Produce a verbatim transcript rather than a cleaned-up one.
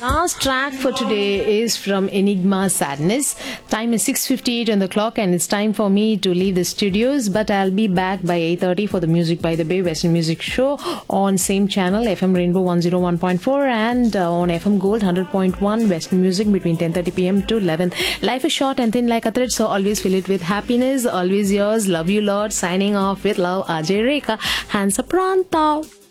Last track for today is from Enigma Sadness. Time is six fifty-eight on the clock and it's time for me to leave the studios, but I'll be back by eight thirty for the Music by the Bay Western Music Show on same channel F M Rainbow one oh one point four and uh, on F M Gold one hundred point one Western Music between ten thirty p.m. to eleven. Life is short and thin like a thread, so always fill it with happiness. Always yours. Love you, Lord. Signing off with love, Ajay Rekha. Hands up, Pranta.